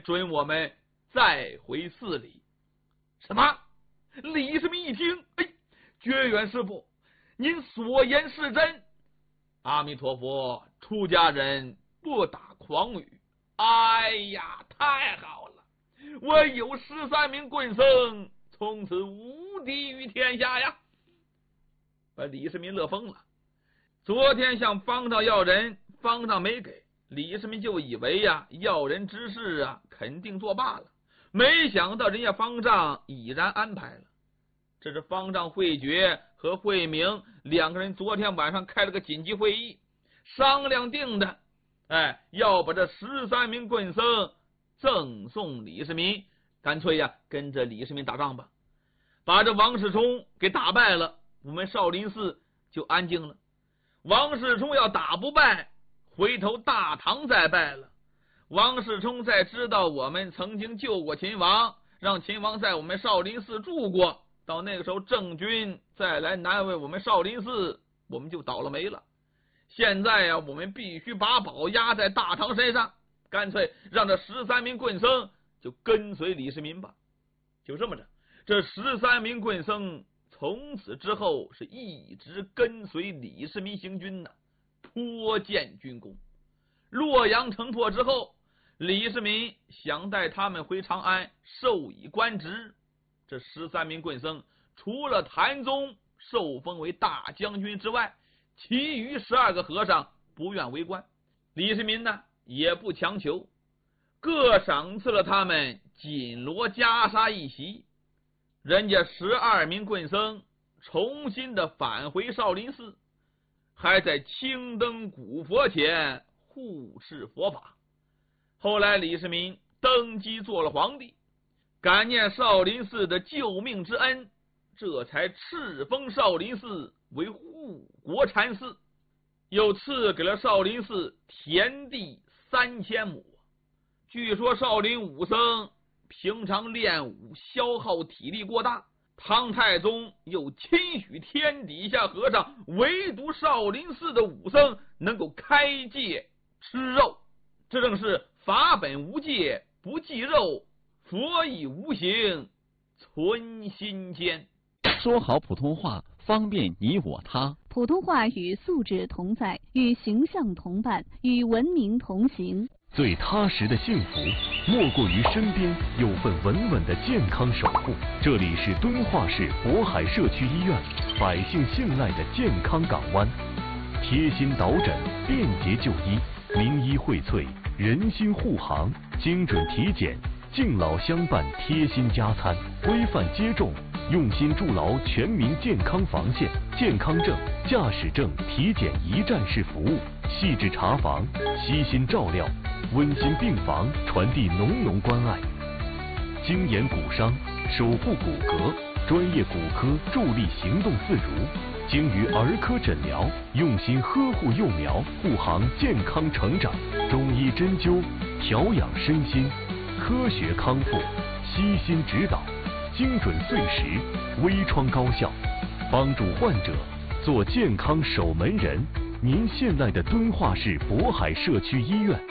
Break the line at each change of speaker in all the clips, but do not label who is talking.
准我们再回寺里。什么？李世民一听，觉远师傅，您所言是真。阿弥陀佛，出家人不打诳语。哎呀，太好了，我有13名棍僧，从此无敌于天下呀！把李世民乐疯了。昨天向方丈要人，方丈没给，李世民就以为要人之事肯定作罢了，没想到人家方丈已然安排了。这是方丈慧觉和慧明2个人昨天晚上开了个紧急会议，商量定的，要把这13名棍僧赠送李世民，干脆跟着李世民打仗吧。把这王世充给打败了，我们少林寺就安静了。王世充要打不败，回头大唐再败了。王世充在知道我们曾经救过秦王，让秦王在我们少林寺住过，到那个时候郑军再来难为我们少林寺，我们就倒了霉了。现在我们必须把宝压在大唐身上，干脆让这13名棍僧就跟随李世民吧。就这么着，这13名棍僧从此之后是一直跟随李世民行军颇建军功。洛阳城破之后，李世民想带他们回长安授以官职。这13名棍僧除了谭宗受封为大将军之外，其余12个和尚不愿为官。李世民也不强求，各赏赐了他们锦罗袈裟一袭。人家12名棍僧重新的返回少林寺，还在青灯古佛前护持佛法。后来李世民登基做了皇帝，感念少林寺的救命之恩，这才敕封少林寺为护国禅寺，又赐给了少林寺田地3000亩。据说少林武僧平常练武消耗体力过大，唐太宗又钦许天底下和尚唯独少林寺的武僧能够开戒吃肉，这正是法本无戒不忌肉，佛以无形存心间。
说好普通话，方便你我他。
普通话与素质同在，与形象同伴，与文明同行。
最踏实的幸福，莫过于身边有份稳稳的健康守护。这里是敦化市渤海社区医院，百姓信赖的健康港湾。贴心导诊，便捷就医，名医荟萃，人心护航，精准体检，敬老相伴，贴心加餐，规范接种，用心筑牢全民健康防线。健康证、驾驶证体检一站式服务，细致查房，悉心照料，温馨病房传递浓浓关爱。精研骨伤，守护骨骼，专业骨科助力行动自如。精于儿科诊疗，用心呵护幼苗，护航健康成长。中医针灸，调养身心，科学康复，悉心指导，精准碎石，微创高效，帮助患者做健康守门人。您现在的敦化市渤海社区医院。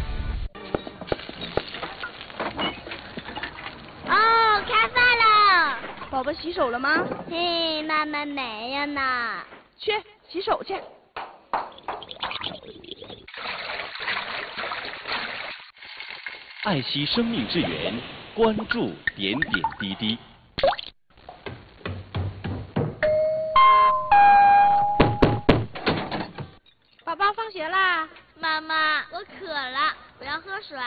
哦，开饭了！
宝宝洗手了吗？
嘿，妈妈没有呢。
去洗手去。
爱惜生命之源，关注点点滴滴。
宝宝放学啦。
妈妈，我渴了，我要喝水。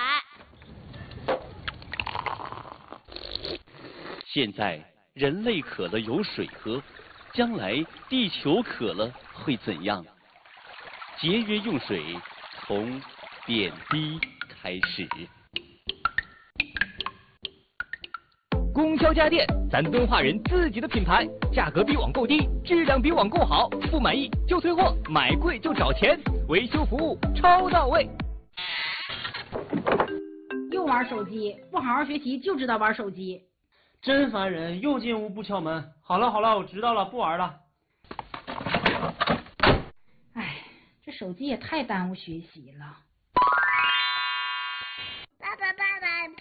现在人类渴了有水喝，将来地球渴了会怎样？节约用水，从点滴开始。
供销家电，咱敦化人自己的品牌，价格比网购低，质量比网购好，不满意就退货，买贵就找钱，维修服务超到位。
又玩手机，不好好学习就知道玩手机，
真烦人！又进屋不敲门。好了好了，我知道了，不玩了。
哎，这手机也太耽误学习了。